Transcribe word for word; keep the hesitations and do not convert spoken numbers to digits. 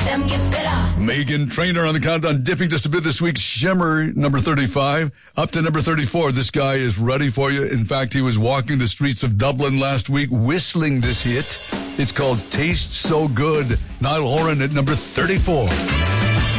them get better. Megan Trainor on the countdown, dipping just a bit this week. Shimmer, number thirty-five. Up to number thirty-four. This guy is ready for you. In fact, he was walking the streets of Dublin last week whistling this hit. It's called Taste So Good. Niall Horan at number thirty-four.